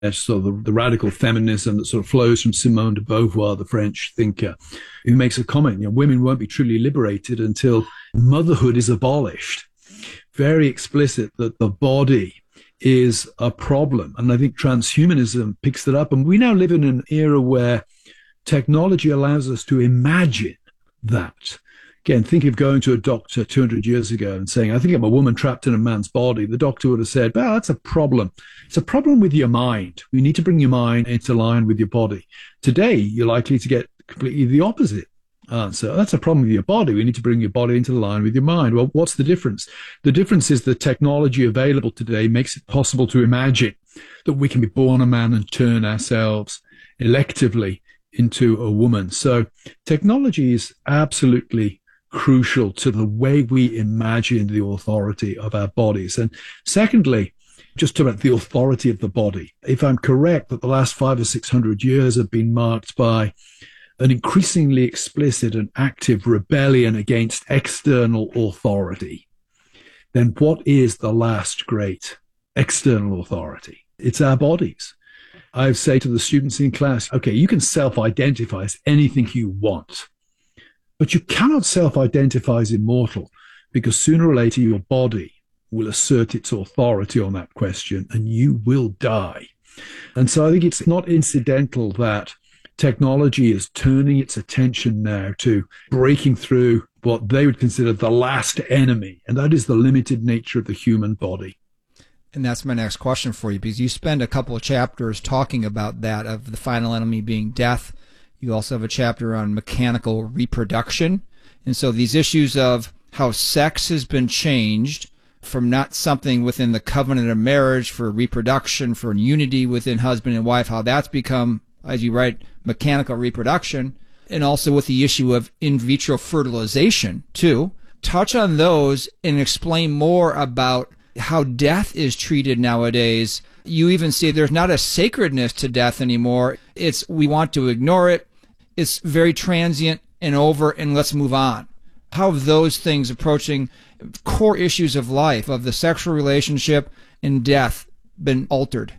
That's sort of the radical feminism that sort of flows from Simone de Beauvoir, the French thinker, who makes a comment, women won't be truly liberated until motherhood is abolished. Very explicit that the body is a problem. And I think transhumanism picks that up. And we now live in an era where technology allows us to imagine that. Again, think of going to a doctor 200 years ago and saying, I think I'm a woman trapped in a man's body. The doctor would have said, well, that's a problem. It's a problem with your mind. We need to bring your mind into line with your body. Today, you're likely to get completely the opposite answer. That's a problem with your body. We need to bring your body into line with your mind. Well, what's the difference? The difference is the technology available today makes it possible to imagine that we can be born a man and turn ourselves electively into a woman. So technology is absolutely crucial to the way we imagine the authority of our bodies. And secondly, just about the authority of the body. If I'm correct that the last 500 or 600 years have been marked by an increasingly explicit and active rebellion against external authority, then what is the last great external authority? It's our bodies. I say to the students in class, okay, you can self-identify as anything you want, but you cannot self-identify as immortal, because sooner or later your body will assert its authority on that question and you will die. And so I think it's not incidental that technology is turning its attention now to breaking through what they would consider the last enemy, and that is the limited nature of the human body. And that's my next question for you, because you spend a couple of chapters talking about that, of the final enemy being death. You also have a chapter on mechanical reproduction. And so these issues of how sex has been changed from not something within the covenant of marriage for reproduction, for unity within husband and wife, how that's become, as you write, mechanical reproduction, and also with the issue of in vitro fertilization, too. Touch on those and explain more about how death is treated nowadays. You even say there's not a sacredness to death anymore. It's we want to ignore it. It's very transient and over, and let's move on. How have those things approaching core issues of life, of the sexual relationship and death, been altered?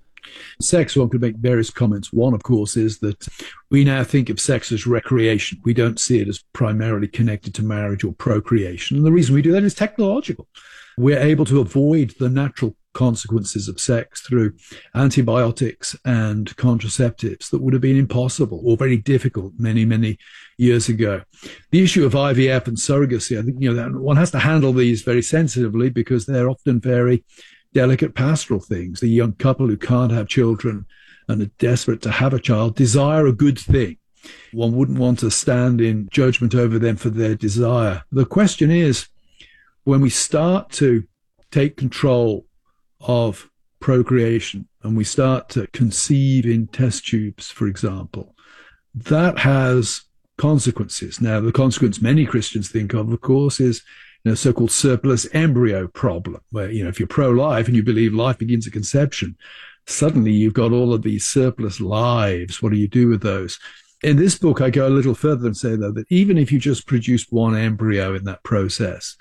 Sex, one could make various comments. One, of course, is that we now think of sex as recreation. We don't see it as primarily connected to marriage or procreation. And the reason we do that is technological. We're able to avoid the natural consequences of sex through antibiotics and contraceptives that would have been impossible or very difficult many, many years ago. The issue of IVF and surrogacy, I think, one has to handle these very sensitively because they're often very delicate pastoral things. The young couple who can't have children and are desperate to have a child desire a good thing. One wouldn't want to stand in judgment over them for their desire. The question is, when we start to take control of procreation and we start to conceive in test tubes, for example, that has consequences. Now, the consequence many Christians think of course, is so-called surplus embryo problem, where, if you're pro-life and you believe life begins at conception, suddenly you've got all of these surplus lives. What do you do with those? In this book, I go a little further and say, though, that even if you just produced one embryo in that process,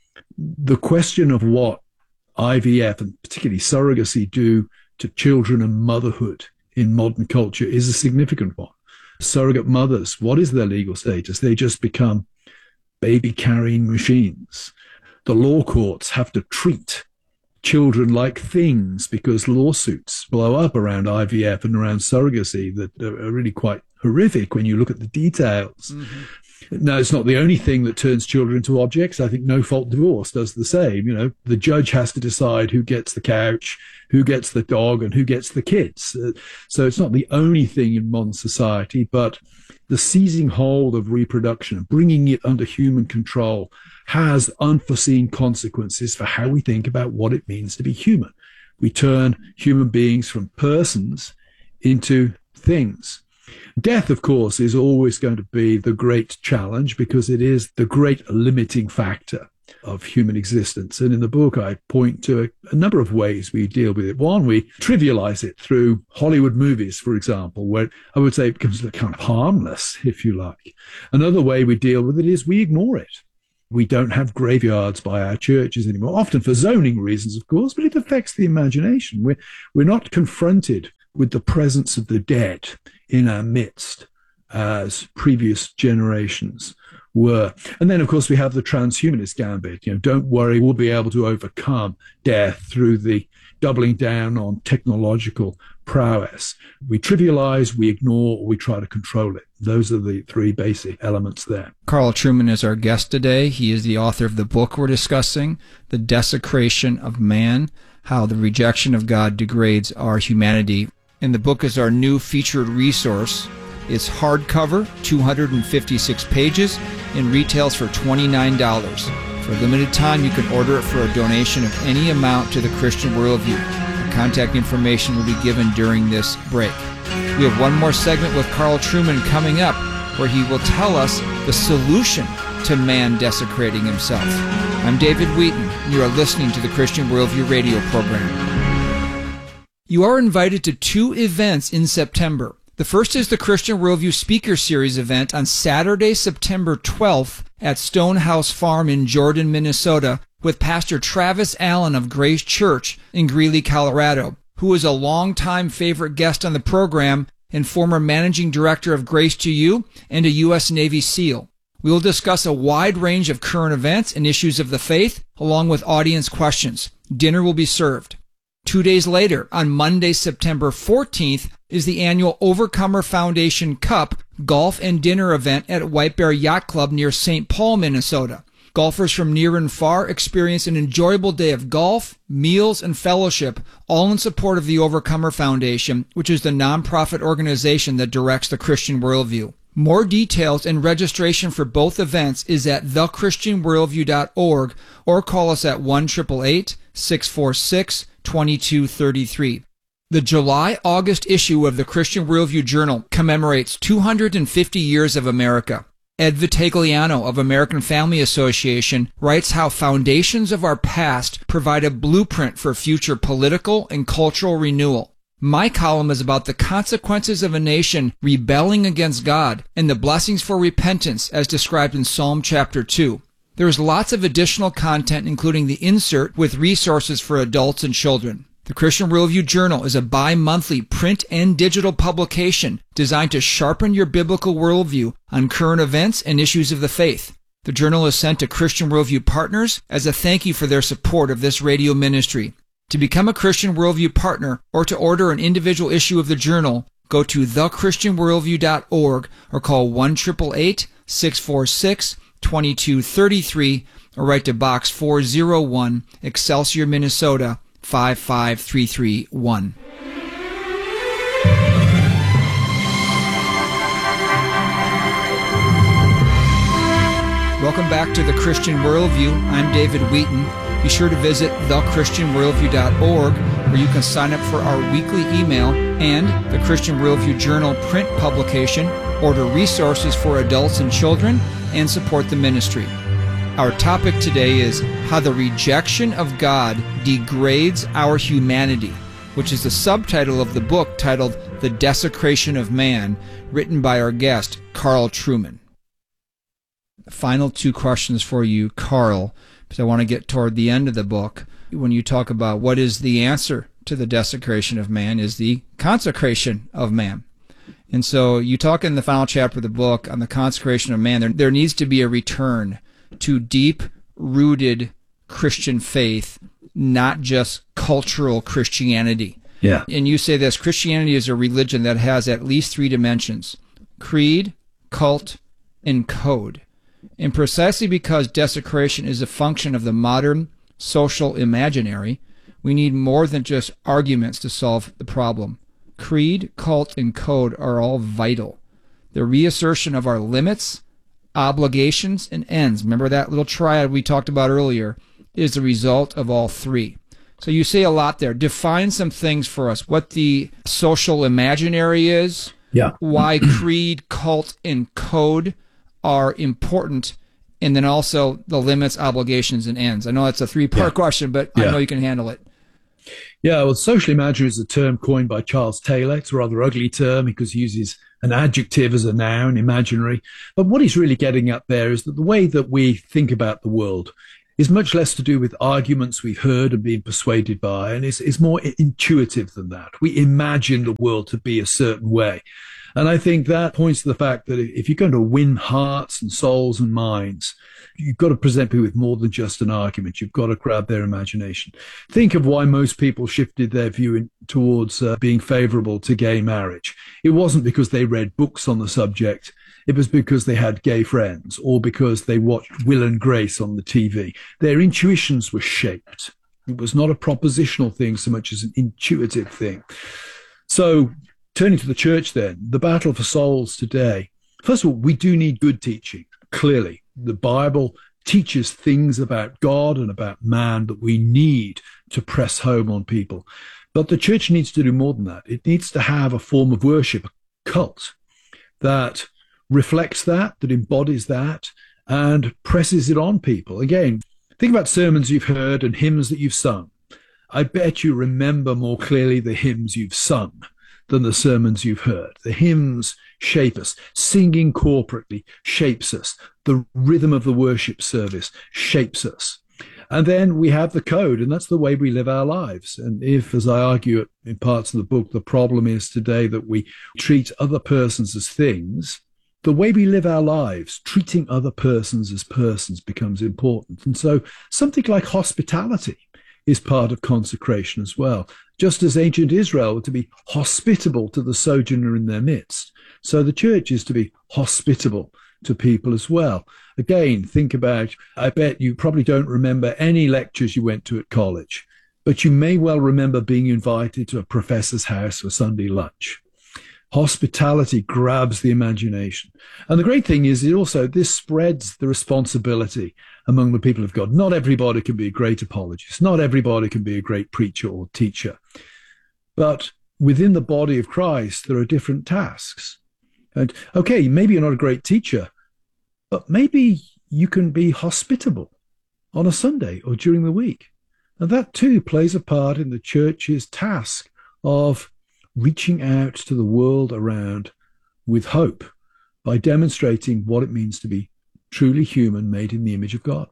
the question of what IVF and particularly surrogacy do to children and motherhood in modern culture is a significant one. Surrogate mothers, what is their legal status? They just become baby-carrying machines. The law courts have to treat children like things because lawsuits blow up around IVF and around surrogacy that are really quite horrific when you look at the details. Mm-hmm. Now, it's not the only thing that turns children into objects. I think no-fault divorce does the same. The judge has to decide who gets the couch, who gets the dog, and who gets the kids. So it's not the only thing in modern society, but the seizing hold of reproduction, bringing it under human control, has unforeseen consequences for how we think about what it means to be human. We turn human beings from persons into things. Death, of course, is always going to be the great challenge because it is the great limiting factor of human existence. And in the book, I point to a number of ways we deal with it. One, we trivialize it through Hollywood movies, for example, where I would say it becomes kind of harmless, if you like. Another way we deal with it is we ignore it. We don't have graveyards by our churches anymore, often for zoning reasons, of course, but it affects the imagination. We're not confronted with the presence of the dead in our midst as previous generations were. And then, of course, we have the transhumanist gambit. Don't worry, we'll be able to overcome death through the doubling down on technological prowess. We trivialize, we ignore, or we try to control it. Those are the three basic elements there. Carl Trueman is our guest today. He is the author of the book we're discussing, The Desecration of Man, How the Rejection of God Degrades Our Humanity. And the book is our new featured resource. It's hardcover, 256 pages, and retails for $29. For a limited time, you can order it for a donation of any amount to the Christian Worldview. The contact information will be given during this break. We have one more segment with Carl Trueman coming up, where he will tell us the solution to man desecrating himself. I'm David Wheaton, and you are listening to the Christian Worldview radio program. You are invited to 2 events in September. The first is the Christian Worldview Speaker Series event on Saturday, September 12th at Stonehouse Farm in Jordan, Minnesota, with Pastor Travis Allen of Grace Church in Greeley, Colorado, who is a longtime favorite guest on the program and former managing director of Grace to You and a U.S. Navy SEAL. We will discuss a wide range of current events and issues of the faith, along with audience questions. Dinner will be served. 2 days later, on Monday, September 14th, is the annual Overcomer Foundation Cup golf and dinner event at White Bear Yacht Club near St. Paul, Minnesota. Golfers from near and far experience an enjoyable day of golf, meals, and fellowship, all in support of the Overcomer Foundation, which is the nonprofit organization that directs the Christian Worldview. More details and registration for both events is at thechristianworldview.org or call us at 1-888-646-2233. The July-August issue of the Christian Worldview Journal commemorates 250 years of America. Ed Vitagliano of American Family Association writes how foundations of our past provide a blueprint for future political and cultural renewal. My column is about the consequences of a nation rebelling against God and the blessings for repentance as described in Psalm chapter 2. There is lots of additional content, including the insert with resources for adults and children. The Christian Worldview Journal is a bi-monthly print and digital publication designed to sharpen your biblical worldview on current events and issues of the faith. The journal is sent to Christian Worldview partners as a thank you for their support of this radio ministry. To become a Christian Worldview partner or to order an individual issue of the journal, go to thechristianworldview.org or call 1-888-646-2233 or write to Box 401, Excelsior, Minnesota, 55331. Welcome back to The Christian Worldview. I'm David Wheaton. Be sure to visit thechristianworldview.org where you can sign up for our weekly email and the Christian Worldview Journal print publication, order resources for adults and children, and support the ministry. Our topic today is how the rejection of God degrades our humanity, which is the subtitle of the book titled The Desecration of Man, written by our guest, Carl Trueman. Final 2 questions for you, Carl, because I want to get toward the end of the book. When you talk about what is the answer to the desecration of man is the consecration of man. And so you talk in the final chapter of the book on the consecration of man. There needs to be a return to deep-rooted Christian faith, not just cultural Christianity. Yeah. And you say this, Christianity is a religion that has at least 3 dimensions: creed, cult, and code. And precisely because desecration is a function of the modern social imaginary, we need more than just arguments to solve the problem. Creed, cult, and code are all vital. The reassertion of our limits, obligations, and ends, remember that little triad we talked about earlier, is the result of all 3. So you say a lot there. Define some things for us, what the social imaginary is, why creed, cult, and code are important, and then also the limits, obligations, and ends. I know that's a 3-part question, but I know you can handle it. Yeah, well, social imaginary is a term coined by Charles Taylor. It's a rather ugly term because he uses an adjective as a noun, imaginary. But what he's really getting at there is that the way that we think about the world is much less to do with arguments we've heard and been persuaded by, and is more intuitive than that. We imagine the world to be a certain way. And I think that points to the fact that if you're going to win hearts and souls and minds, you've got to present people with more than just an argument. You've got to grab their imagination. Think of why most people shifted their view towards being favorable to gay marriage. It wasn't because they read books on the subject. It was because they had gay friends or because they watched Will and Grace on the TV. Their intuitions were shaped. It was not a propositional thing so much as an intuitive thing. So turning to the church then, the battle for souls today. First of all, we do need good teaching. Clearly, the Bible teaches things about God and about man that we need to press home on people. But the church needs to do more than that. It needs to have a form of worship, a cult, that reflects that embodies that, and presses it on people. Again, think about sermons you've heard and hymns that you've sung. I bet you remember more clearly the hymns you've sung than the sermons you've heard. The hymns shape us. Singing corporately shapes us. The rhythm of the worship service shapes us. And then we have the code, and that's the way we live our lives. And if, as I argue in parts of the book, the problem is today that we treat other persons as things, the way we live our lives, treating other persons as persons, becomes important. And so something like hospitality is part of consecration as well. Just as ancient Israel were to be hospitable to the sojourner in their midst, so the church is to be hospitable to people as well. Again, think about, I bet you probably don't remember any lectures you went to at college, but you may well remember being invited to a professor's house for Sunday lunch. Hospitality grabs the imagination. And the great thing is this spreads the responsibility among the people of God. Not everybody can be a great apologist. Not everybody can be a great preacher or teacher. But within the body of Christ, there are different tasks. And okay, maybe you're not a great teacher, but maybe you can be hospitable on a Sunday or during the week. And that too plays a part in the church's task of reaching out to the world around with hope by demonstrating what it means to be truly human, made in the image of God.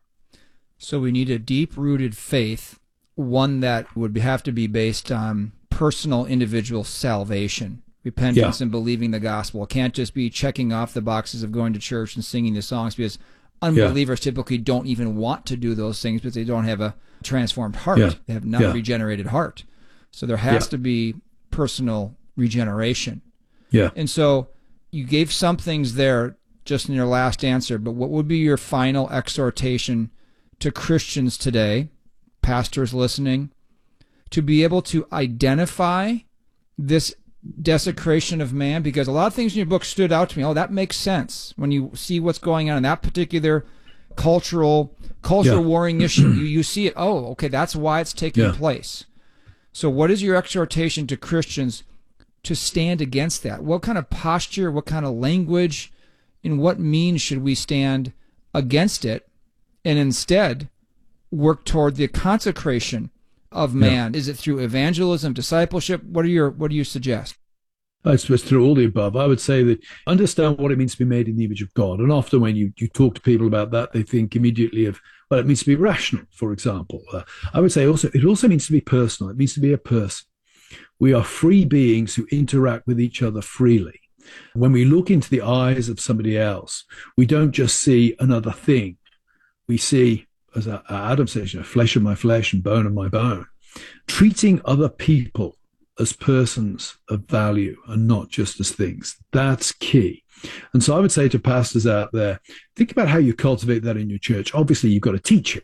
So we need a deep-rooted faith, one that would have to be based on personal individual salvation, repentance, and believing the gospel. It can't just be checking off the boxes of going to church and singing the songs, because unbelievers typically don't even want to do those things because they don't have a transformed heart. They have not a regenerated heart. So there has to be personal regeneration. And so you gave some things there just in your last answer, but what would be your final exhortation to Christians today, pastors listening, to be able to identify this desecration of man? Because a lot of things in your book stood out to me. Oh, that makes sense. When you see what's going on in that particular cultural warring issue, you see it. Oh, okay, that's why it's taking place. So what is your exhortation to Christians to stand against that? What kind of posture, what kind of language, in what means should we stand against it and instead work toward the consecration of man? Is it through evangelism, discipleship? What do you suggest? I suppose through all the above. I would say that understand what it means to be made in the image of God. And often when you talk to people about that, they think immediately of, well, it means to be rational, for example. I would say it also means to be personal. It means to be a person. We are free beings who interact with each other freely. When we look into the eyes of somebody else, we don't just see another thing. We see, as Adam says, flesh of my flesh and bone of my bone. Treating other people as persons of value and not just as things. That's key. And so I would say to pastors out there, think about how you cultivate that in your church. Obviously, you've got to teach it,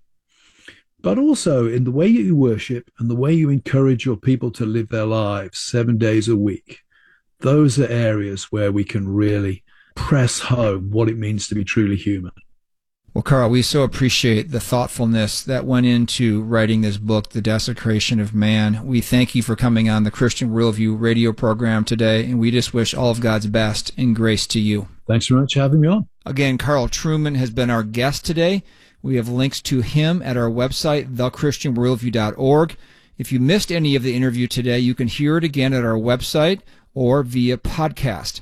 but also in the way you worship and the way you encourage your people to live their lives 7 days a week. Those are areas where we can really press home what it means to be truly human. Well, Carl, we so appreciate the thoughtfulness that went into writing this book, The Desecration of Man. We thank you for coming on the Christian Worldview radio program today, and we just wish all of God's best and grace to you. Thanks very much for having me on. Again, Carl Trueman has been our guest today. We have links to him at our website, thechristianworldview.org. If you missed any of the interview today, you can hear it again at our website or via podcast.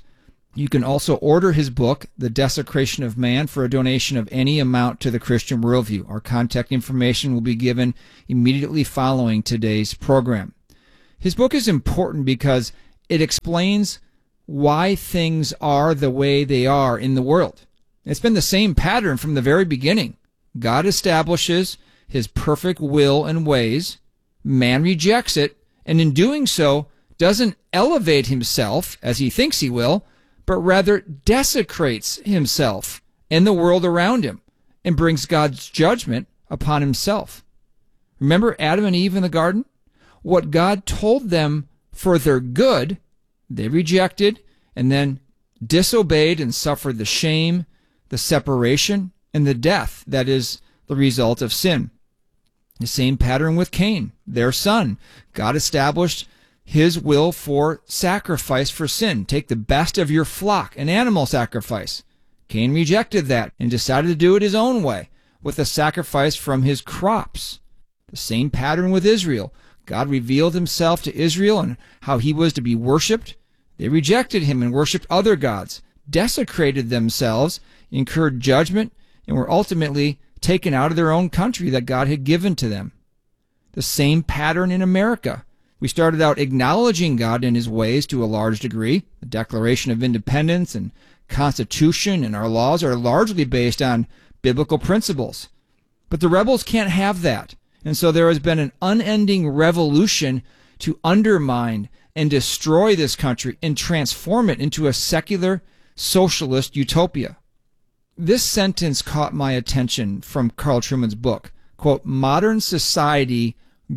You can also order his book, The Desecration of Man, for a donation of any amount to the Christian Worldview. Our contact information will be given immediately following today's program. His book is important because it explains why things are the way they are in the world. It's been the same pattern from the very beginning. God establishes his perfect will and ways. Man rejects it, and in doing so, doesn't elevate himself as he thinks he will, but rather desecrates himself and the world around him and brings God's judgment upon himself. Remember Adam and Eve in the garden? What God told them for their good, they rejected and then disobeyed and suffered the shame, the separation, and the death that is the result of sin. The same pattern with Cain, their son. God established his will for sacrifice for sin. Take the best of your flock, an animal sacrifice. Cain rejected that and decided to do it his own way with a sacrifice from his crops. The same pattern with Israel. God revealed himself to Israel and how he was to be worshipped. They rejected him and worshipped other gods, desecrated themselves, incurred judgment, and were ultimately taken out of their own country that God had given to them. The same pattern in America. We started out acknowledging God in his ways to a large degree. The Declaration of Independence and Constitution and our laws are largely based on biblical principles. But the rebels can't have that. And so there has been an unending revolution to undermine and destroy this country and transform it into a secular socialist utopia. This sentence caught my attention from Carl Trueman's book. Quote, modern society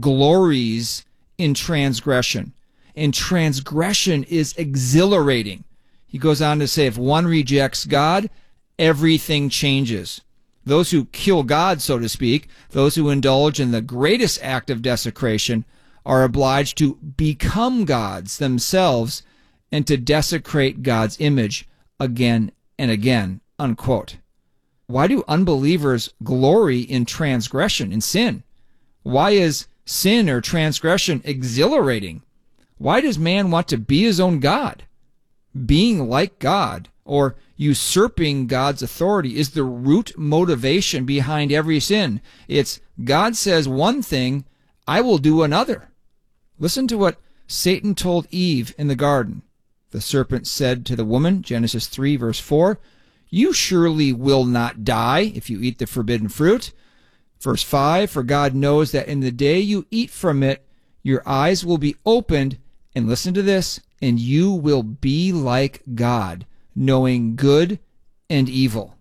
glories in transgression, and transgression is exhilarating. He goes on to say, if one rejects God, everything changes. Those who kill God, so to speak, those who indulge in the greatest act of desecration, are obliged to become gods themselves and to desecrate God's image again and again, unquote. Why do unbelievers glory in transgression, in sin? Why is sin or transgression exhilarating? Why does man want to be his own God? Being like God or usurping God's authority is the root motivation behind every sin. It's God says one thing, I will do another. Listen to what Satan told Eve in the garden. The serpent said to the woman, Genesis 3, verse 4, you surely will not die if you eat the forbidden fruit. Verse 5, for God knows that in the day you eat from it, your eyes will be opened, and listen to this, and you will be like God, knowing good and evil.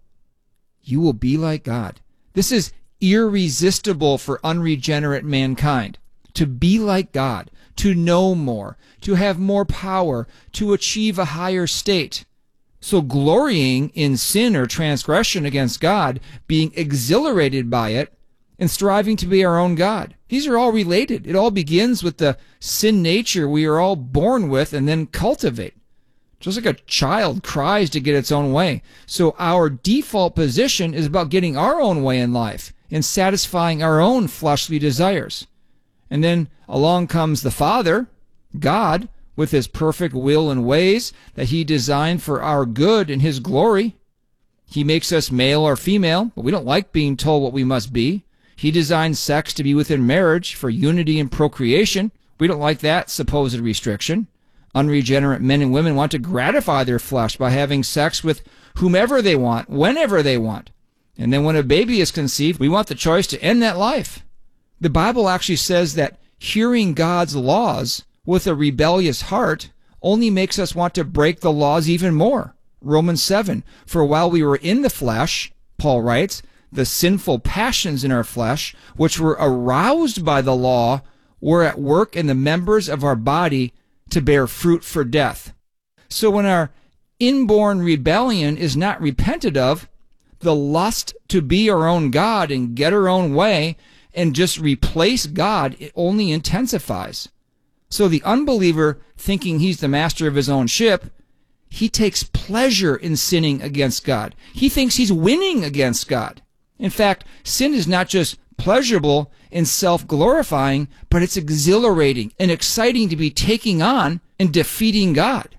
You will be like God. This is irresistible for unregenerate mankind. To be like God, to know more, to have more power, to achieve a higher state. So glorying in sin or transgression against God, being exhilarated by it, and striving to be our own God. These are all related. It all begins with the sin nature we are all born with and then cultivate. Just like a child cries to get its own way. So our default position is about getting our own way in life and satisfying our own fleshly desires. And then along comes the Father, God, with his perfect will and ways that he designed for our good and his glory. He makes us male or female, but we don't like being told what we must be. He designed sex to be within marriage for unity and procreation. We don't like that supposed restriction. Unregenerate men and women want to gratify their flesh by having sex with whomever they want, whenever they want. And then when a baby is conceived, we want the choice to end that life. The Bible actually says that hearing God's laws with a rebellious heart only makes us want to break the laws even more. Romans 7, for while we were in the flesh, Paul writes, the sinful passions in our flesh, which were aroused by the law, were at work in the members of our body to bear fruit for death. So when our inborn rebellion is not repented of, the lust to be our own God and get our own way and just replace God, it only intensifies. So the unbeliever, thinking he's the master of his own ship, he takes pleasure in sinning against God. He thinks he's winning against God. In fact, sin is not just pleasurable and self-glorifying, but it's exhilarating and exciting to be taking on and defeating God.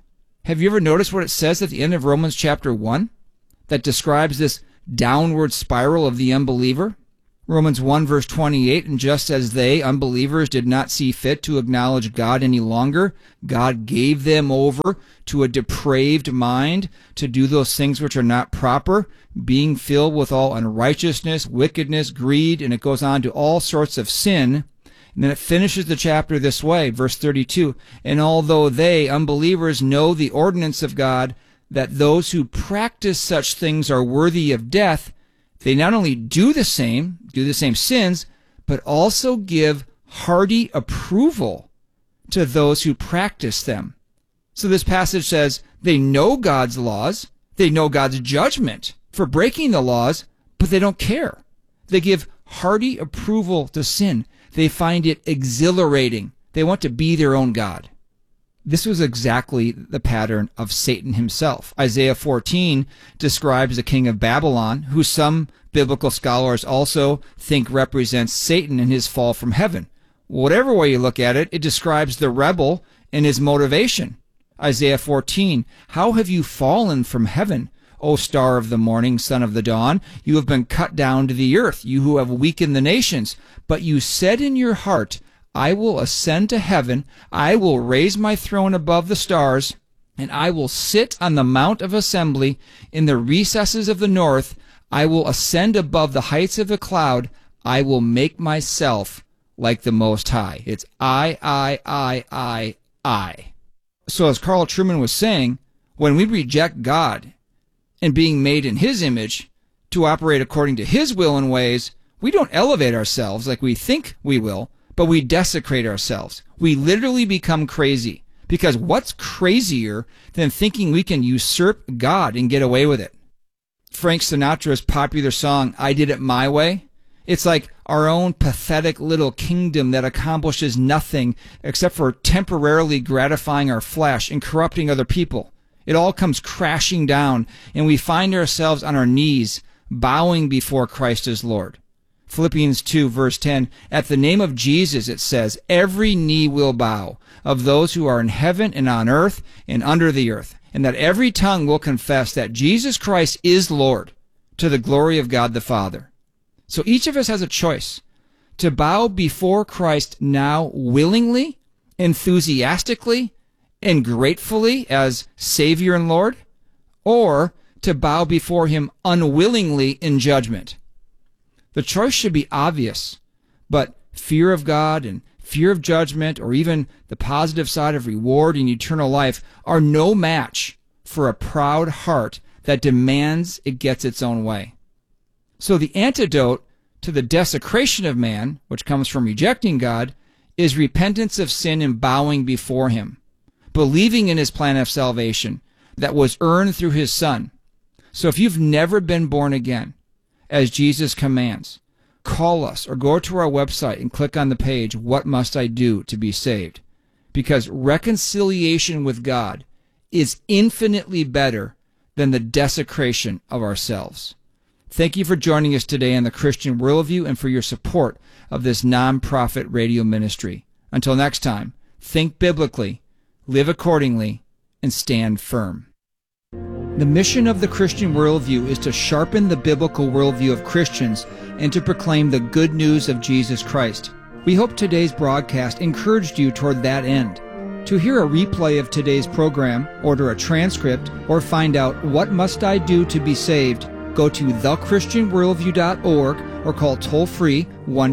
Have you ever noticed what it says at the end of Romans chapter 1 that describes this downward spiral of the unbeliever? Romans 1 verse 28, and just as they, unbelievers, did not see fit to acknowledge God any longer, God gave them over to a depraved mind to do those things which are not proper, being filled with all unrighteousness, wickedness, greed, and it goes on to all sorts of sin. And then it finishes the chapter this way, verse 32, and although they, unbelievers, know the ordinance of God, that those who practice such things are worthy of death, they not only do the same sins, but also give hearty approval to those who practice them. So this passage says they know God's laws, they know God's judgment for breaking the laws, but they don't care. They give hearty approval to sin. They find it exhilarating. They want to be their own God. This was exactly the pattern of Satan himself. Isaiah 14 describes the king of Babylon, who some biblical scholars also think represents Satan and his fall from heaven. Whatever way you look at it, it describes the rebel and his motivation. Isaiah 14, how have you fallen from heaven, O star of the morning, son of the dawn? You have been cut down to the earth, you who have weakened the nations. But you said in your heart, I will ascend to heaven, I will raise my throne above the stars, and I will sit on the mount of assembly in the recesses of the north. I will ascend above the heights of the cloud. I will make myself like the Most High. It's I. So as Carl Trueman was saying, when we reject God and being made in His image to operate according to His will and ways, we don't elevate ourselves like we think we will, but we desecrate ourselves. We literally become crazy. Because what's crazier than thinking we can usurp God and get away with it? Frank Sinatra's popular song, I Did It My Way, it's like our own pathetic little kingdom that accomplishes nothing except for temporarily gratifying our flesh and corrupting other people. It all comes crashing down, and we find ourselves on our knees, bowing before Christ as Lord. Philippians 2, verse 10, at the name of Jesus, it says, every knee will bow, of those who are in heaven and on earth and under the earth, and that every tongue will confess that Jesus Christ is Lord, to the glory of God the Father. So each of us has a choice to bow before Christ now willingly, enthusiastically, and gratefully as Savior and Lord, or to bow before Him unwillingly in judgment. The choice should be obvious, but fear of God and fear of judgment, or even the positive side of reward and eternal life, are no match for a proud heart that demands it gets its own way. So the antidote to the desecration of man, which comes from rejecting God, is repentance of sin and bowing before Him, believing in His plan of salvation that was earned through His Son. So if you've never been born again, as Jesus commands, call us or go to our website and click on the page, What Must I Do to Be Saved? Because reconciliation with God is infinitely better than the desecration of ourselves. Thank you for joining us today on the Christian Worldview and for your support of this nonprofit radio ministry. Until next time, think biblically, live accordingly, and stand firm. The mission of the Christian Worldview is to sharpen the biblical worldview of Christians and to proclaim the good news of Jesus Christ. We hope today's broadcast encouraged you toward that end. To hear a replay of today's program, order a transcript, or find out what must I do to be saved, go to thechristianworldview.org or call toll-free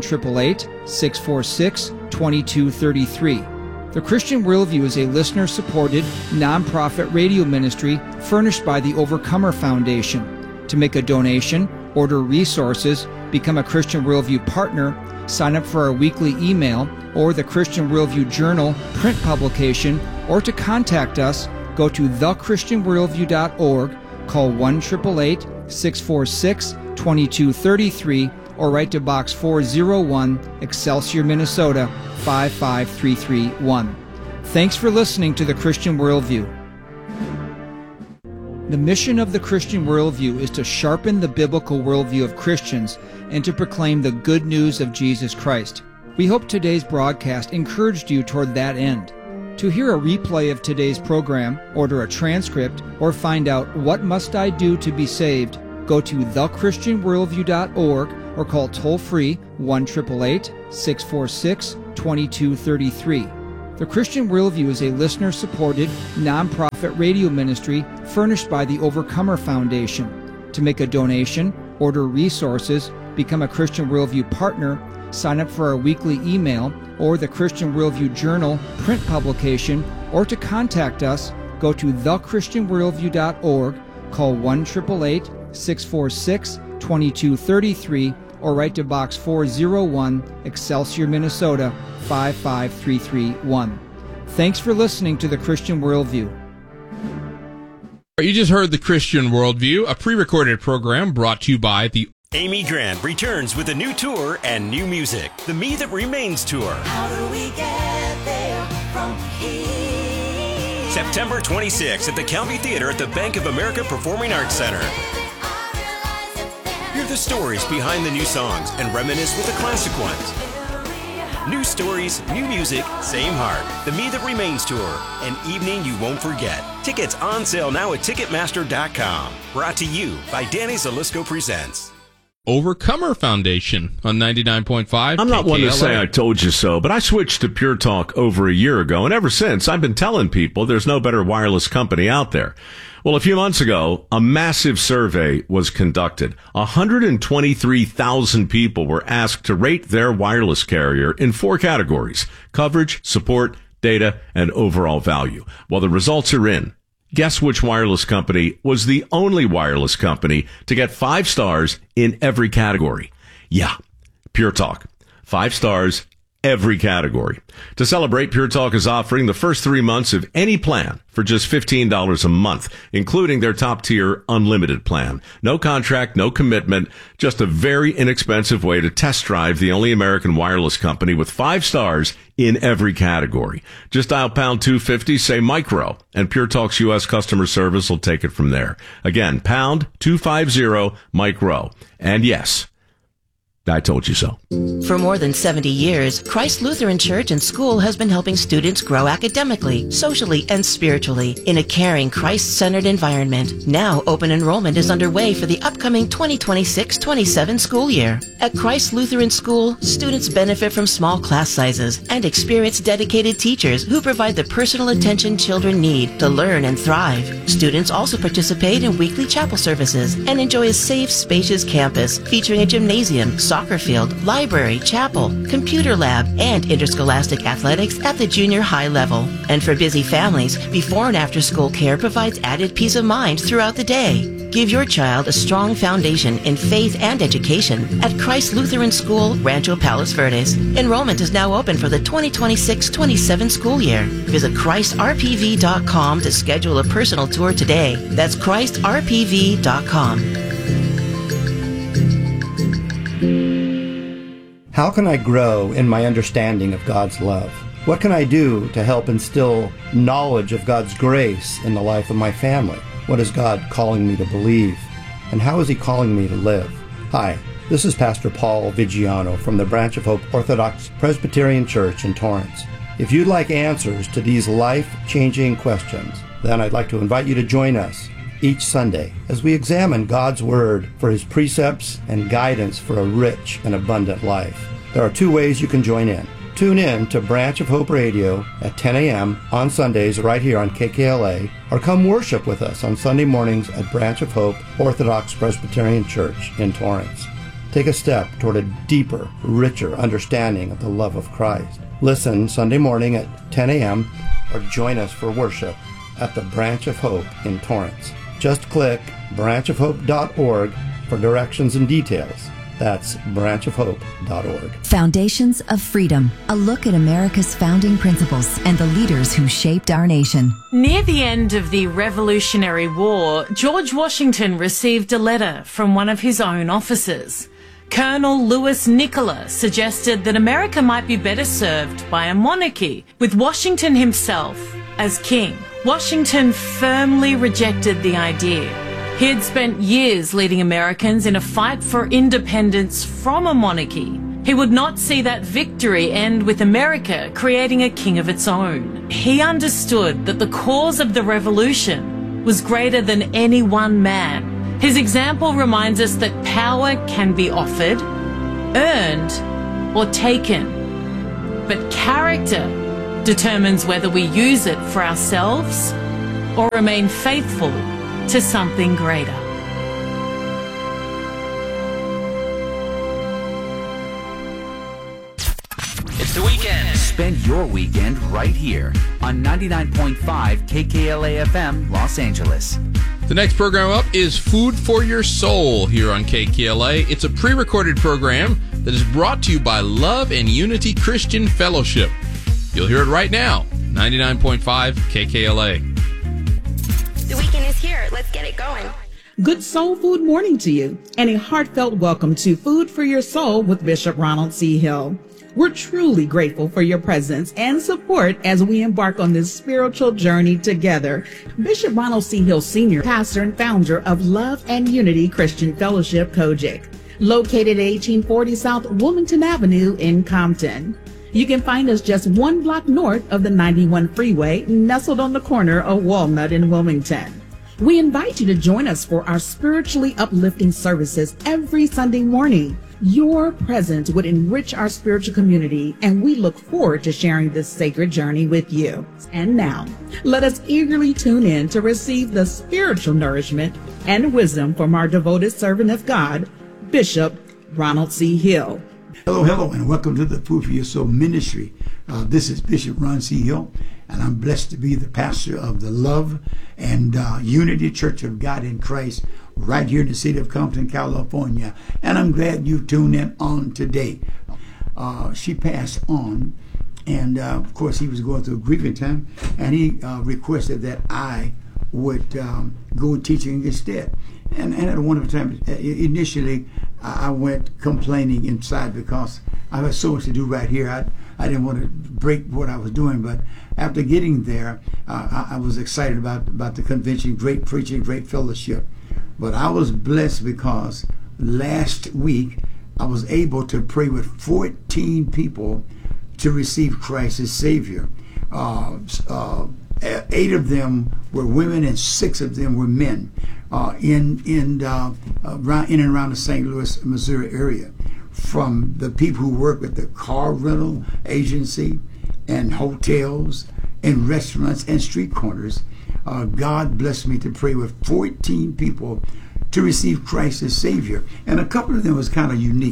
1-888-646-2233. The Christian Worldview is a listener-supported, nonprofit radio ministry furnished by the Overcomer Foundation. To make a donation, order resources, become a Christian Worldview partner, sign up for our weekly email or the Christian Worldview Journal print publication, or to contact us, go to thechristianworldview.org, call 1-888-646-2233, or write to Box 401, Excelsior, Minnesota 55331. Thanks for listening to the Christian Worldview. The mission of the Christian Worldview is to sharpen the biblical worldview of Christians and to proclaim the good news of Jesus Christ. We hope today's broadcast encouraged you toward that end. To hear a replay of today's program, order a transcript, or find out what must I do to be saved, go to thechristianworldview.org or call toll-free 1-888-646-2233. The Christian Worldview is a listener-supported, nonprofit radio ministry furnished by the Overcomer Foundation. To make a donation, order resources, become a Christian Worldview partner, sign up for our weekly email or the Christian Worldview Journal print publication, or to contact us, go to thechristianworldview.org, call 1-888-646-2233, or write to Box 401, Excelsior, Minnesota 55331. Thanks for listening to the Christian Worldview. You just heard the Christian Worldview, a pre-recorded program brought to you by the Amy Grant returns with a new tour and new music. The Me That Remains Tour. How do we get there from here? September 26th at the County Theater at the Bank of America Performing Arts Center. Hear the stories behind the new songs and reminisce with the classic ones. New stories, new music, same heart. The Me That Remains Tour. An evening you won't forget. Tickets on sale now at Ticketmaster.com. Brought to you by Danny Zalisco Presents. Overcomer Foundation on 99.5. I'm not one to KKLA. say I told you so, but I switched to Pure Talk over a year ago, and ever since, I've been telling people there's no better wireless company out there. Well, a few months ago, a massive survey was conducted. 123,000 people were asked to rate their wireless carrier in 4 categories: coverage, support, data, and overall value. Well, the results are in. Guess which wireless company was the only wireless company to get 5 stars in every category? Yeah, Pure Talk. 5 stars, every category. To celebrate, Pure Talk is offering the first 3 months of any plan for just $15 a month, including their top-tier unlimited plan. No contract, no commitment, just a very inexpensive way to test drive the only American wireless company with 5 stars in every category. Just dial pound 250, say micro, and Pure Talk's U.S. customer service will take it from there. Again, pound 250 micro. And yes, I told you so. For more than 70 years, Christ Lutheran Church and School has been helping students grow academically, socially, and spiritually in a caring, Christ-centered environment. Now, open enrollment is underway for the upcoming 2026-27 school year. At Christ Lutheran School, students benefit from small class sizes and experienced dedicated teachers who provide the personal attention children need to learn and thrive. Students also participate in weekly chapel services and enjoy a safe, spacious campus featuring a gymnasium, soccer field, library, chapel, computer lab, and interscholastic athletics at the junior high level. And for busy families, before and after school care provides added peace of mind throughout the day. Give your child a strong foundation in faith and education at Christ Lutheran School, Rancho Palos Verdes. Enrollment is now open for the 2026-27 school year. Visit ChristRPV.com to schedule a personal tour today. That's ChristRPV.com. How can I grow in my understanding of God's love? What can I do to help instill knowledge of God's grace in the life of my family? What is God calling me to believe? And how is He calling me to live? Hi, this is Pastor Paul Vigiano from the Branch of Hope Orthodox Presbyterian Church in Torrance. If you'd like answers to these life-changing questions, then I'd like to invite you to join us each Sunday as we examine God's Word for His precepts and guidance for a rich and abundant life. There are 2 ways you can join in. Tune in to Branch of Hope Radio at 10 a.m. on Sundays right here on KKLA, or come worship with us on Sunday mornings at Branch of Hope Orthodox Presbyterian Church in Torrance. Take a step toward a deeper, richer understanding of the love of Christ. Listen Sunday morning at 10 a.m. or join us for worship at the Branch of Hope in Torrance. Just click branchofhope.org for directions and details. That's branchofhope.org. Foundations of Freedom, a look at America's founding principles and the leaders who shaped our nation. Near the end of the Revolutionary War, George Washington received a letter from one of his own officers. Colonel Louis Nicola suggested that America might be better served by a monarchy, with Washington himself as king. Washington firmly rejected the idea. He had spent years leading Americans in a fight for independence from a monarchy. He would not see that victory end with America creating a king of its own. he understood that the cause of the revolution was greater than any one man. His example reminds us that power can be offered, earned, or taken. But character determines whether we use it for ourselves or remain faithful to something greater. It's the weekend. Spend your weekend right here on 99.5 KKLA FM, Los Angeles. The next program up is Food for Your Soul here on KKLA. It's a pre-recorded program that is brought to you by Love and Unity Christian Fellowship. You'll hear it right now, 99.5 KKLA. The weekend is here. Let's get it going. Good soul food morning to you, and a heartfelt welcome to Food for Your Soul with Bishop Ronald C. Hill. We're truly grateful for your presence and support as we embark on this spiritual journey together. Bishop Ronald C. Hill Sr., pastor and founder of Love and Unity Christian Fellowship, Kojic, located at 1840 South Wilmington Avenue in Compton. You can find us just 1 block north of the 91 freeway, nestled on the corner of Walnut and Wilmington. We invite you to join us for our spiritually uplifting services every Sunday morning. Your presence would enrich our spiritual community, and we look forward to sharing this sacred journey with you. And now, let us eagerly tune in to receive the spiritual nourishment and wisdom from our devoted servant of God, Bishop Ronald C. Hill. Hello, and welcome to the Food for Your Soul ministry. This is Bishop Ron C. Hill, and I'm blessed to be the pastor of the Love and Unity Church of God in Christ right here in the city of Compton, California. And I'm glad you tuned in on today. She passed on, and of course he was going through a grieving time, and he requested that I would go teaching instead. And at one of the times, initially, I went complaining inside because I had so much to do right here. I didn't want to break what I was doing, but after getting there, I was excited about the convention, great preaching, great fellowship. But I was blessed because last week I was able to pray with 14 people to receive Christ as Savior. 8 of them were women and 6 of them were men in and around the St. Louis, Missouri area. From the people who work with the car rental agency and hotels and restaurants and street corners, God blessed me to pray with 14 people to receive Christ as Savior. And a couple of them was kind of unique.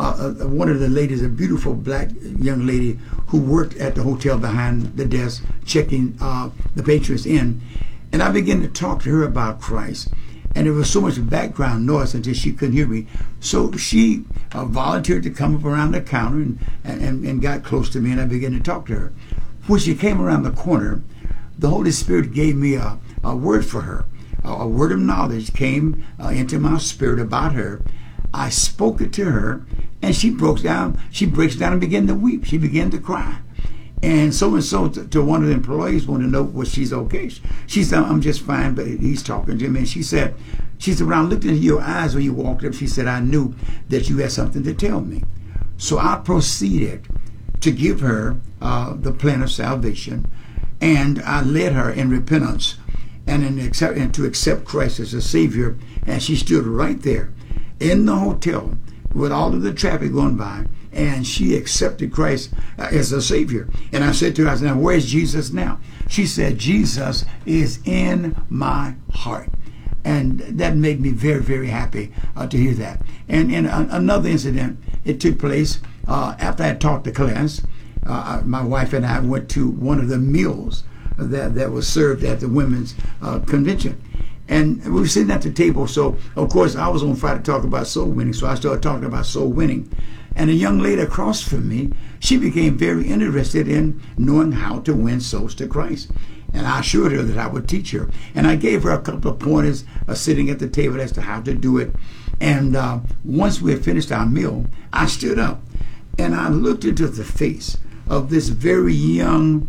One of the ladies, a beautiful black young lady who worked at the hotel behind the desk checking the patrons in. And I began to talk to her about Christ. And there was so much background noise until she couldn't hear me. So she volunteered to come up around the counter and got close to me, and I began to talk to her. When she came around the corner, the Holy Spirit gave me a word for her. A word of knowledge came into my spirit about her. I spoke it to her, and she breaks down and began to weep. She began to cry. And so to one of the employees wanted to know, was she's okay? She said, I'm just fine, but he's talking to me. And she said, when I looked into your eyes when you walked up, she said, I knew that you had something to tell me. So I proceeded to give her the plan of salvation, and I led her in repentance and to accept Christ as a Savior. And she stood right there in the hotel with all of the traffic going by, and she accepted Christ as a Savior. And I said to her, I said, now where's Jesus now? She said, Jesus is in my heart. And that made me very, very happy to hear that. And another incident, it took place after I had taught the class. My wife and I went to one of the meals that was served at the women's convention. And we were sitting at the table, so of course I was on fire to talk about soul winning, so I started talking about soul winning. And a young lady across from me, she became very interested in knowing how to win souls to Christ. And I assured her that I would teach her. And I gave her a couple of pointers sitting at the table as to how to do it. And once we had finished our meal, I stood up and I looked into the face of this very young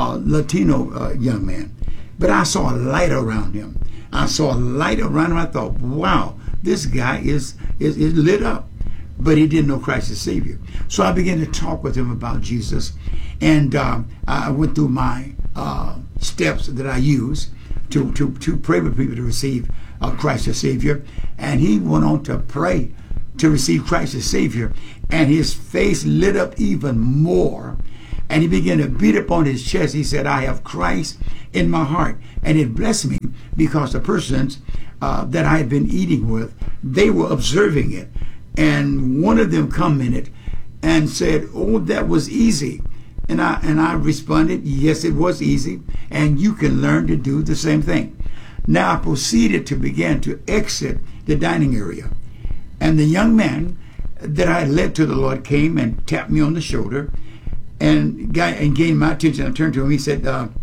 Latino young man. But I saw a light around him. I saw a light around him. I thought, wow, this guy is lit up. But he didn't know Christ as Savior. So I began to talk with him about Jesus. And I went through my steps that I use to pray with people to receive Christ as Savior. And he went on to pray to receive Christ as Savior, and his face lit up even more, and he began to beat upon his chest. He said, I have Christ in my heart. And it blessed me because the persons that I had been eating with, they were observing it, and one of them commented and said, oh, that was easy. And I responded, yes, it was easy, and you can learn to do the same thing. Now I proceeded to begin to exit the dining area, and the young man that I had led to the Lord came and tapped me on the shoulder and gained my attention. I turned to him. He said,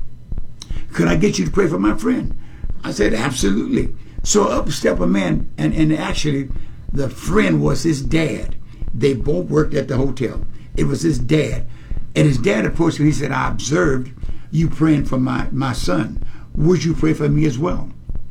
could I get you to pray for my friend? I said, absolutely. So up stepped a man, and actually the friend was his dad. They both worked at the hotel. It was his dad. And his dad approached me. He said, I observed you praying for my son. Would you pray for me as well?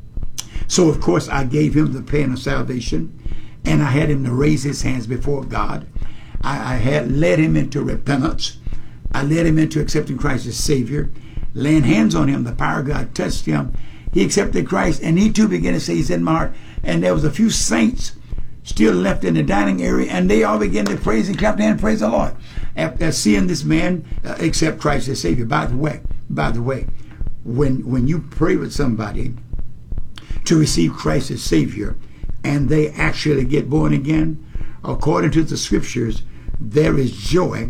So, of course, I gave him the plan of salvation, and I had him to raise his hands before God. I had led him into repentance. I led him into accepting Christ as Savior. Laying hands on him, the power of God touched him. He accepted Christ, and he too began to say, he's in my heart. And there was a few saints still left in the dining area, and they all began to praise and clap their hands and praise the Lord after seeing this man accept Christ as Savior. By the way, when you pray with somebody to receive Christ as Savior, and they actually get born again, according to the scriptures, there is joy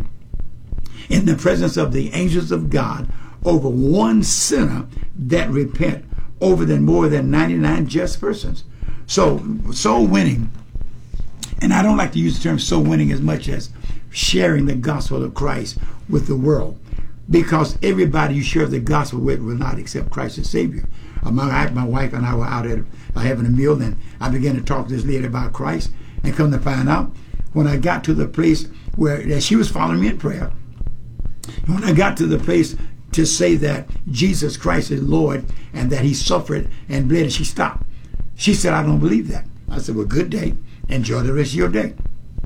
in the presence of the angels of God over one sinner that repent, over than more than 99 just persons. So soul winning, and I don't like to use the term soul winning as much as sharing the gospel of Christ with the world, because everybody you share the gospel with will not accept Christ as Savior. My wife and I were out at having a meal, and I began to talk to this lady about Christ, and come to find out, when I got to the place where she was following me in prayer, when I got to the place to say that Jesus Christ is Lord and that he suffered and bled, and she stopped. She said, I don't believe that. I said, well, good day. Enjoy the rest of your day.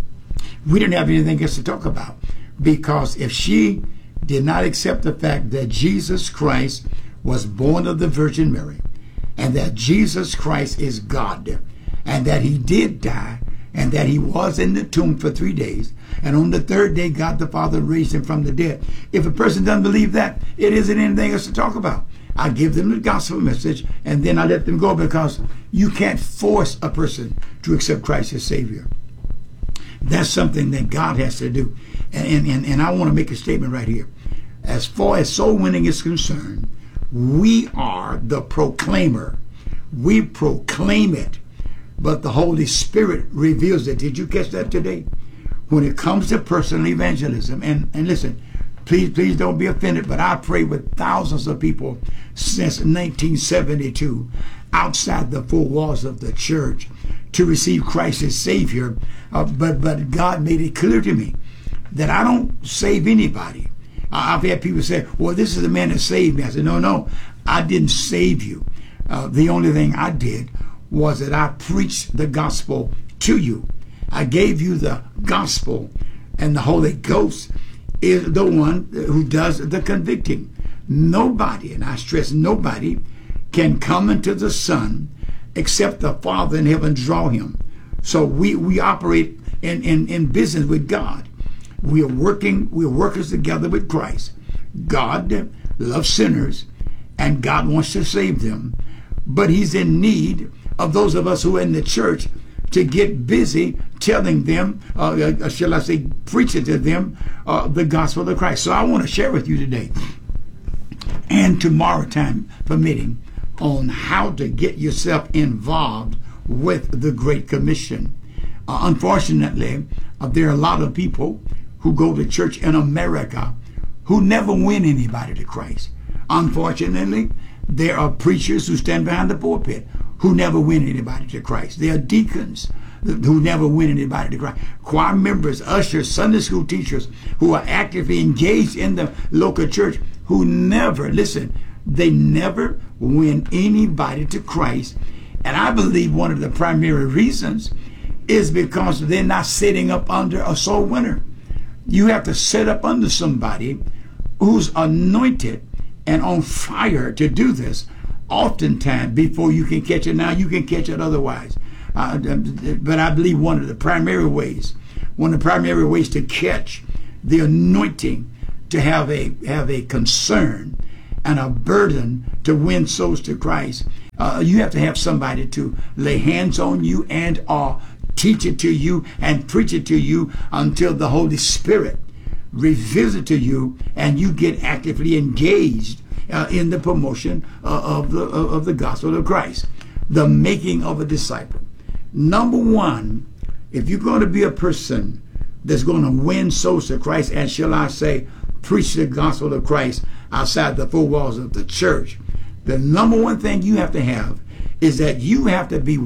We didn't have anything else to talk about, because if she did not accept the fact that Jesus Christ was born of the Virgin Mary, and that Jesus Christ is God, and that he did die, and that he was in the tomb for 3 days, and on the third day God the Father raised him from the dead. If a person doesn't believe that, it isn't anything else to talk about. I give them the gospel message, and then I let them go, because you can't force a person to accept Christ as Savior. That's something that God has to do. And I want to make a statement right here. As far as soul winning is concerned, we are the proclaimer. We proclaim it, but the Holy Spirit reveals it. Did you catch that today? When it comes to personal evangelism, and listen, please don't be offended, but I prayed with thousands of people since 1972 outside the four walls of the church to receive Christ as Savior. But God made it clear to me that I don't save anybody. I've had people say, well, this is the man that saved me. I said, no, I didn't save you. The only thing I did was that I preached the gospel to you. I gave you the gospel, and the Holy Ghost is the one who does the convicting. Nobody, and I stress nobody, can come into the Son except the Father in heaven draw him. So we operate in business with God. We're workers together with Christ. God loves sinners, and God wants to save them, but he's in need of those of us who are in the church to get busy telling them, shall I say, preaching to them the gospel of Christ. So I want to share with you today, and tomorrow, time permitting, on how to get yourself involved with the Great Commission. Unfortunately, there are a lot of people who go to church in America who never win anybody to Christ. Unfortunately, there are preachers who stand behind the pulpit who never win anybody to Christ. There are deacons who never win anybody to Christ. Choir members, ushers, Sunday school teachers who are actively engaged in the local church who never, listen, they never win anybody to Christ. And I believe one of the primary reasons is because they're not sitting up under a soul winner. You have to sit up under somebody who's anointed and on fire to do this. Oftentimes, before you can catch it, now you can catch it otherwise. But I believe one of the primary ways to catch the anointing, to have a concern and a burden to win souls to Christ, you have to have somebody to lay hands on you and or teach it to you and preach it to you until the Holy Spirit revisit to you and you get actively engaged in the promotion of the gospel of Christ, the making of a disciple. Number one, if you're going to be a person that's going to win souls to Christ, and shall I say, preach the gospel of Christ outside the four walls of the church, the number one thing you have to have is that you have to be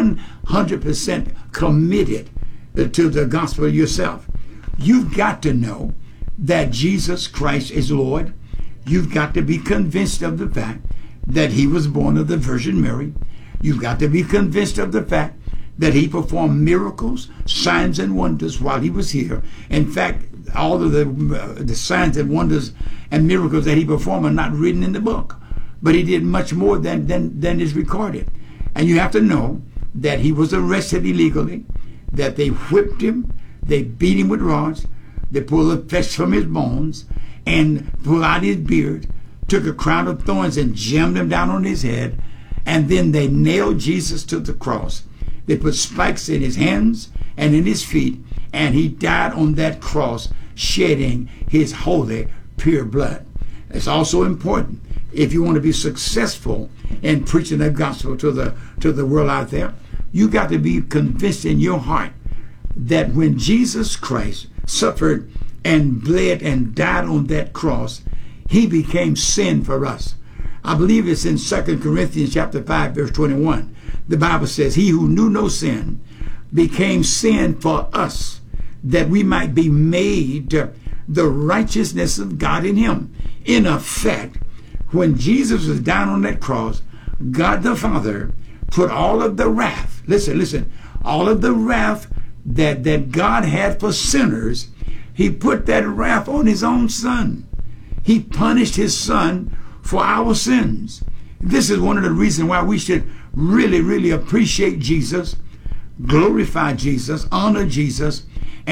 100% committed to the gospel yourself. You've got to know that Jesus Christ is Lord. You've got to be convinced of the fact that he was born of the Virgin Mary. You've got to be convinced of the fact that he performed miracles, signs, and wonders while he was here. In fact, all of the signs and wonders and miracles that he performed are not written in the book, but he did much more than is recorded. And you have to know that he was arrested illegally, that they whipped him, they beat him with rods, they pulled the flesh from his bones and pulled out his beard, took a crown of thorns and jammed him down on his head, and then they nailed Jesus to the cross. They put spikes in his hands and in his feet, and he died on that cross, shedding his holy, pure blood. It's also important, if you want to be successful in preaching the gospel to the world out there, you got to be convinced in your heart that when Jesus Christ suffered and bled and died on that cross, he became sin for us. I believe it's in 2 Corinthians chapter 5, verse 21. The Bible says, he who knew no sin became sin for us, that we might be made the righteousness of God in him. In effect, when Jesus was down on that cross, God the Father put all of the wrath, listen, all of the wrath that God had for sinners, he put that wrath on his own son. He punished his son for our sins. This is one of the reasons why we should really, really appreciate Jesus, glorify Jesus, honor Jesus,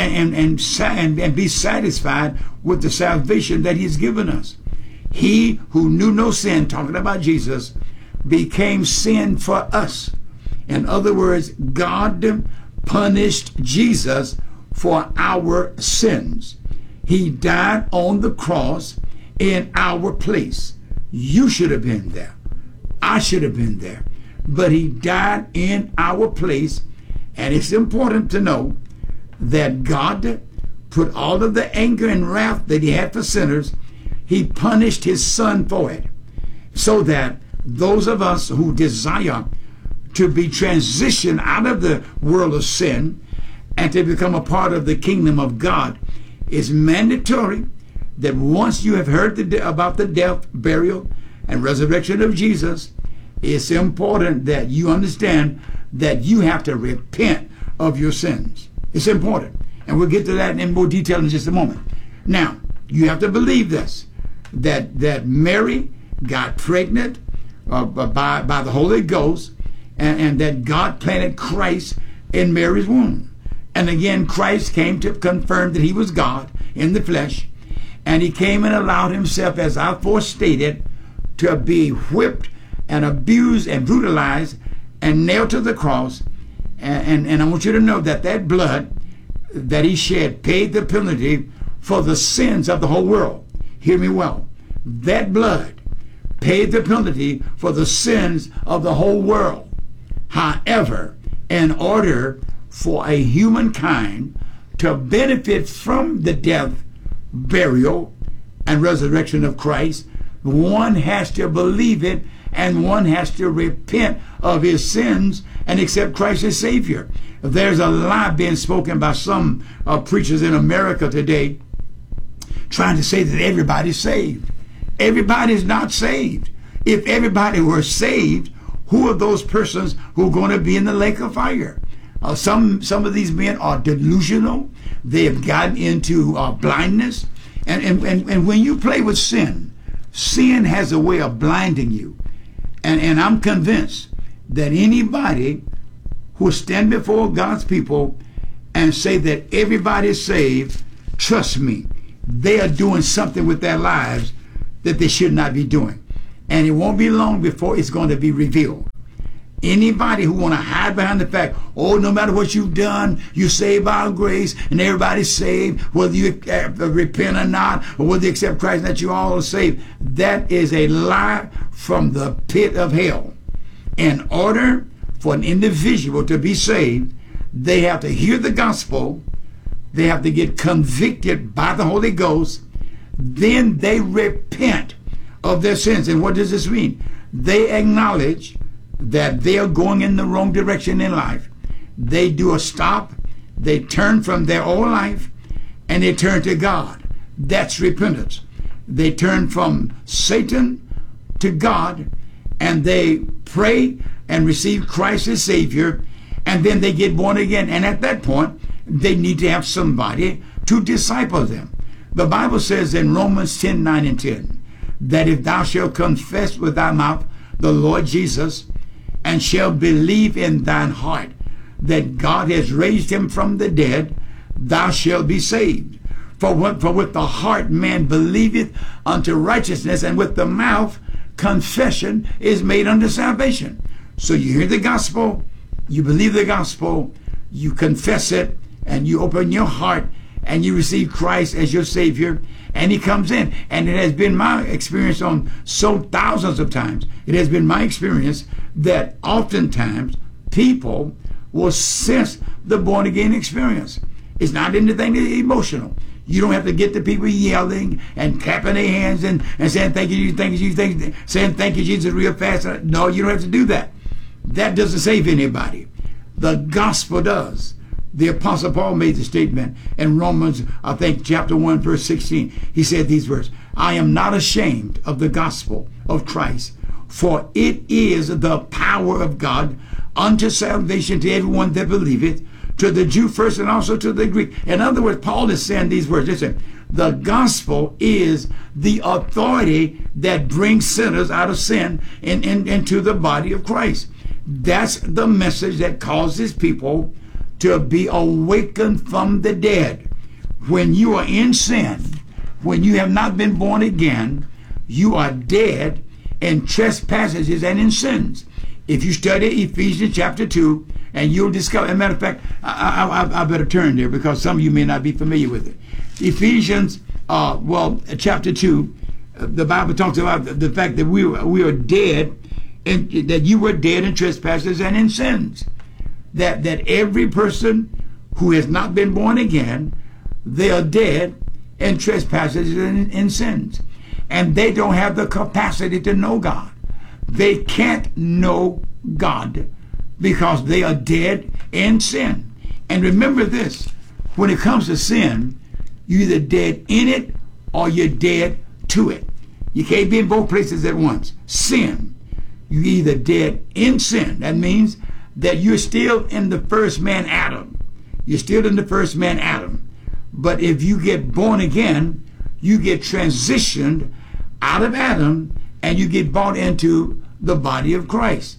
and be satisfied with the salvation that he's given us. He who knew no sin, talking about Jesus, became sin for us. In other words, God punished Jesus for our sins. He died on the cross in our place. You should have been there. I should have been there. But he died in our place. And it's important to know that God put all of the anger and wrath that he had for sinners, he punished his son for it, so that those of us who desire to be transitioned out of the world of sin and to become a part of the kingdom of God, is mandatory that once you have heard about the death, burial, and resurrection of Jesus, it's important that you understand that you have to repent of your sins. It's important. And we'll get to that in more detail in just a moment. Now, you have to believe this, that Mary got pregnant by the Holy Ghost, and that God planted Christ in Mary's womb. And again, Christ came to confirm that he was God in the flesh, and he came and allowed himself, as I forestated, to be whipped and abused and brutalized and nailed to the cross. And I want you to know that that blood that he shed paid the penalty for the sins of the whole world. Hear me well. That blood paid the penalty for the sins of the whole world. However, in order for a humankind to benefit from the death, burial, and resurrection of Christ, one has to believe it, and one has to repent of his sins and accept Christ as Savior. There's a lie being spoken by some preachers in America today, trying to say that everybody's saved. Everybody's not saved. If everybody were saved, who are those persons who are going to be in the lake of fire? Some of these men are delusional. They have gotten into blindness. And when you play with sin, Sin has a way of blinding you. And I'm convinced that anybody who stand before God's people and say that everybody is saved, trust me, they are doing something with their lives that they should not be doing. And it won't be long before it's going to be revealed. Anybody who want to hide behind the fact, oh, no matter what you've done, you're saved by grace, and everybody's saved, whether you repent or not, or whether you accept Christ, that you all are saved, that is a lie from the pit of hell. In order for an individual to be saved, they have to hear the gospel, they have to get convicted by the Holy Ghost, then they repent of their sins. And what does this mean? They acknowledge that they are going in the wrong direction in life. They do a stop, they turn from their old life, and they turn to God. That's repentance. They turn from Satan to God, and they pray and receive Christ as Savior, and then they get born again. And at that point, they need to have somebody to disciple them. The Bible says in Romans 10:9 and 10, that if thou shalt confess with thy mouth the Lord Jesus, and shall believe in thine heart that God has raised him from the dead, thou shalt be saved. For with the heart man believeth unto righteousness, and with the mouth confession is made unto salvation. So you hear the gospel, you believe the gospel, you confess it, and you open your heart, and you receive Christ as your Savior, and he comes in. And it has been my experience on so thousands of times, it has been my experience that oftentimes people will sense the born again experience. It's not anything emotional. You don't have to get the people yelling and clapping their hands and saying thank you, saying thank you, Jesus, real fast. No, you don't have to do that. That doesn't save anybody. The gospel does. The Apostle Paul made the statement in Romans, I think, chapter 1, verse 16. He said these words, I am not ashamed of the gospel of Christ, for it is the power of God unto salvation to everyone that believeth, to the Jew first and also to the Greek. In other words, Paul is saying these words. Listen, the gospel is the authority that brings sinners out of sin and into the body of Christ. That's the message that causes people to be awakened from the dead. When you are in sin, when you have not been born again, you are dead in trespasses and in sins. If you study Ephesians chapter 2, and you'll discover, as a matter of fact, I better turn there because some of you may not be familiar with it. Ephesians, chapter 2, the Bible talks about the fact that we are dead, and that you were dead in trespasses and in sins. That every person who has not been born again, they are dead in trespasses and in sins. And they don't have the capacity to know God. They can't know God because they are dead in sin. And remember this, when it comes to sin, you're either dead in it or you're dead to it. You can't be in both places at once. Sin, you're either dead in sin. That means that you're still in the first man Adam. You're still in the first man Adam. But if you get born again, you get transitioned out of Adam and you get brought into the body of Christ.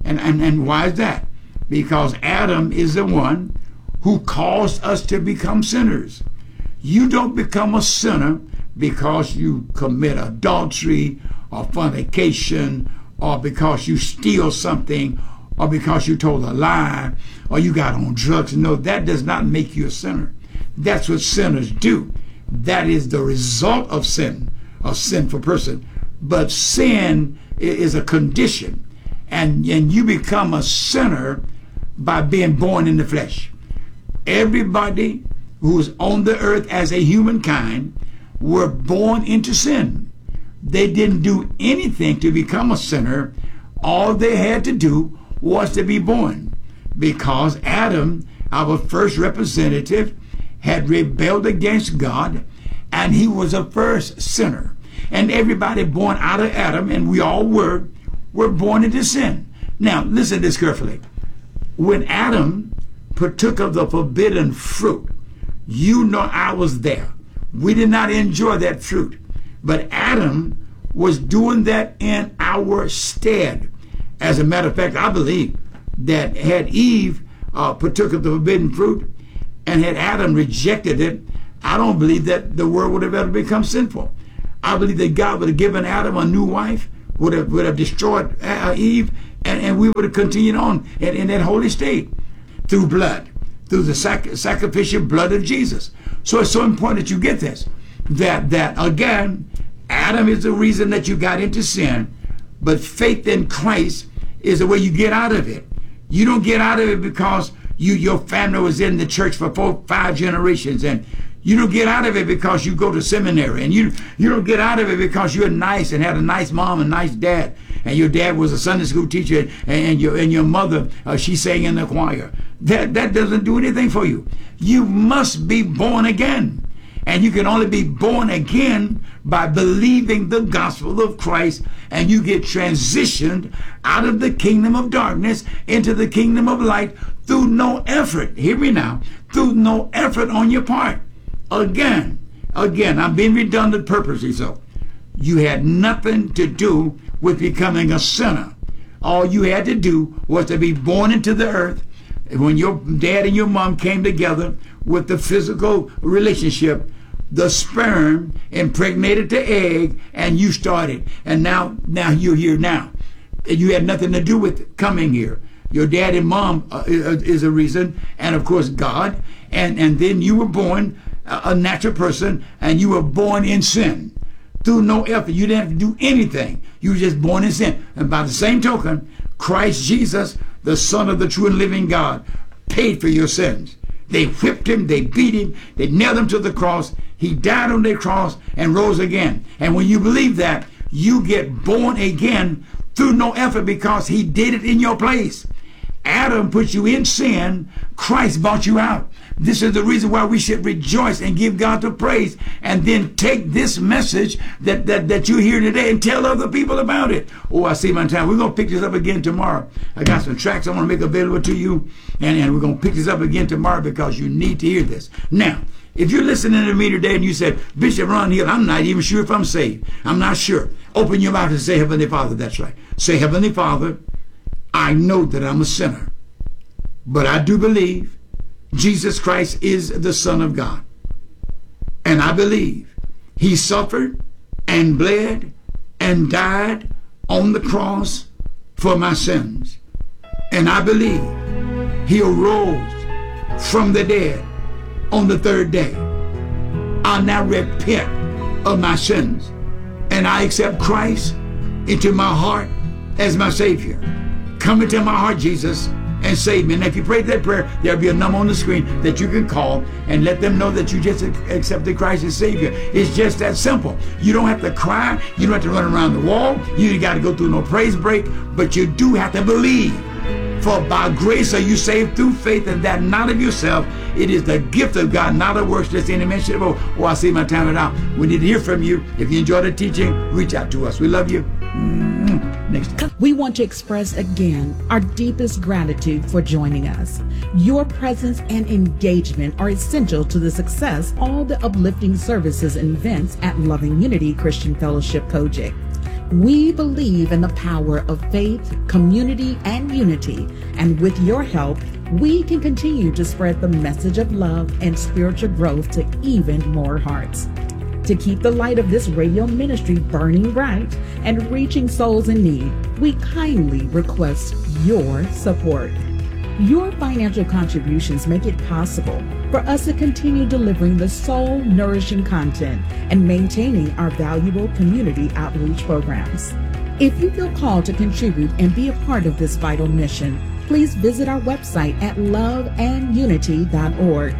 And why is that? Because Adam is the one who caused us to become sinners. You don't become a sinner because you commit adultery or fornication or because you steal something or because you told a lie or you got on drugs. No, that does not make you a sinner. That's what sinners do. That is the result of sin, a sinful person. But sin is a condition, and you become a sinner by being born in the flesh. Everybody who's on the earth as a humankind were born into sin. They didn't do anything to become a sinner. All they had to do was to be born, because Adam, our first representative, had rebelled against God, and he was a first sinner. And everybody born out of Adam, and we all were born into sin. Now, listen to this carefully. When Adam partook of the forbidden fruit, you know I was there. We did not enjoy that fruit. But Adam was doing that in our stead. As a matter of fact, I believe that had Eve partook of the forbidden fruit and had Adam rejected it, I don't believe that the world would have ever become sinful. I believe that God would have given Adam a new wife, would have destroyed Eve, and we would have continued on in that holy state through blood, through the sacrificial blood of Jesus. So it's so important that you get this, that again, Adam is the reason that you got into sin, but faith in Christ is the way you get out of it. You don't get out of it because your family was in the church for 4-5 generations, and you don't get out of it because you go to seminary, and you don't get out of it because you're nice and had a nice mom and nice dad, and your dad was a Sunday school teacher, and your mother, she sang in the choir. That doesn't do anything for you. You must be born again. And you can only be born again by believing the gospel of Christ, and you get transitioned out of the kingdom of darkness into the kingdom of light through no effort. Hear me now. Through no effort on your part. Again, I'm being redundant purposely so. You had nothing to do with becoming a sinner. All you had to do was to be born into the earth. When your dad and your mom came together with the physical relationship, the sperm impregnated the egg, and you started. And now you're here now. You had nothing to do with coming here. Your dad and mom is a reason, and of course God. And then you were born a natural person, and you were born in sin. Through no effort. You didn't have to do anything. You were just born in sin. And by the same token, Christ Jesus, the Son of the true and living God, paid for your sins. They whipped him, they beat him, they nailed him to the cross. He died on the cross and rose again. And when you believe that, you get born again through no effort because he did it in your place. Adam put you in sin, Christ bought you out. This is the reason why we should rejoice and give God the praise, and then take this message that you hear today and tell other people about it. Oh, I see my time. We're going to pick this up again tomorrow. I got some tracks I want to make available to you, and we're going to pick this up again tomorrow because you need to hear this. Now, if you're listening to me today and you said, Bishop Ron Hill, I'm not even sure if I'm saved. I'm not sure. Open your mouth and say, Heavenly Father. That's right. Say, Heavenly Father, I know that I'm a sinner, but I do believe Jesus Christ is the Son of God. And I believe he suffered and bled and died on the cross for my sins. And I believe he arose from the dead on the third day. I now repent of my sins, and I accept Christ into my heart as my Savior. Come into my heart, Jesus, and save me. And if you prayed that prayer, there'll be a number on the screen that you can call and let them know that you just accepted Christ as Savior. It's just that simple. You don't have to cry. You don't have to run around the wall. You ain't got to go through no praise break, but you do have to believe. For by grace are you saved through faith, and that not of yourself. It is the gift of God, not of works, lest any man should boast. Oh, I see my time is out. We need to hear from you. If you enjoyed the teaching, reach out to us. We love you. Next time. We want to express again our deepest gratitude for joining us. Your presence and engagement are essential to the success of all the uplifting services and events at Loving Unity Christian Fellowship Kojic. We believe in the power of faith, community, and unity, and with your help, we can continue to spread the message of love and spiritual growth to even more hearts. To keep the light of this radio ministry burning bright and reaching souls in need, we kindly request your support. Your financial contributions make it possible for us to continue delivering the soul-nourishing content and maintaining our valuable community outreach programs. If you feel called to contribute and be a part of this vital mission, please visit our website at loveandunity.org,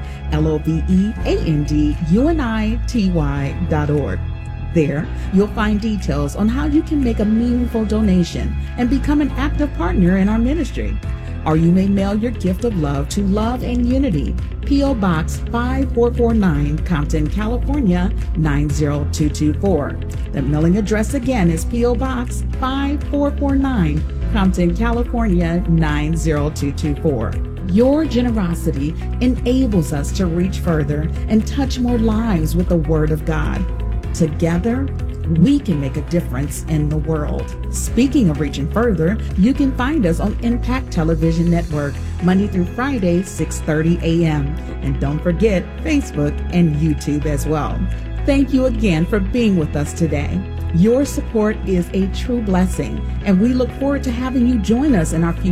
loveandunity.org. There, you'll find details on how you can make a meaningful donation and become an active partner in our ministry. Or you may mail your gift of love to Love and Unity, P.O. Box 5449, Compton, California 90224. The mailing address again is P.O. Box 5449, Compton, California 90224. Your generosity enables us to reach further and touch more lives with the Word of God. Together, we can make a difference in the world. Speaking of reaching further, you can find us on Impact Television Network, Monday through Friday, 6:30 a.m. And don't forget Facebook and YouTube as well. Thank you again for being with us today. Your support is a true blessing, and we look forward to having you join us in our future